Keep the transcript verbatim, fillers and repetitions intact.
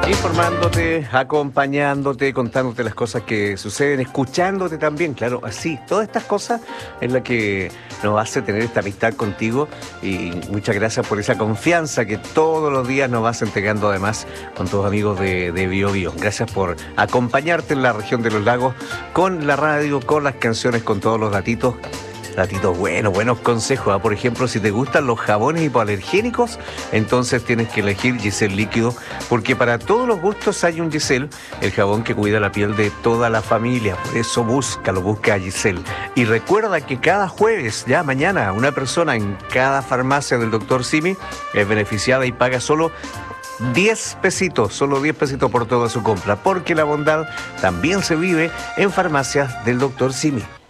Informándote, acompañándote, contándote las cosas que suceden, escuchándote también, claro, así, todas estas cosas es la que nos hace tener esta amistad contigo y muchas gracias por esa confianza que todos los días nos vas entregando además con tus amigos de, de Bio Bio. Gracias por acompañarte en la región de los lagos con la radio, con las canciones, con todos los datitos. Datitos buenos, buenos consejos. ¿eh? Por ejemplo, si te gustan los jabones hipoalergénicos, entonces tienes que elegir Giselle Líquido, porque para todos los gustos hay un Giselle, el jabón que cuida la piel de toda la familia. Por eso búscalo, busca a Giselle. Y recuerda que cada jueves, ya mañana, una persona en cada farmacia del doctor Simi es beneficiada y paga solo diez pesitos, solo diez pesitos por toda su compra, porque la bondad también se vive en farmacias del doctor Simi.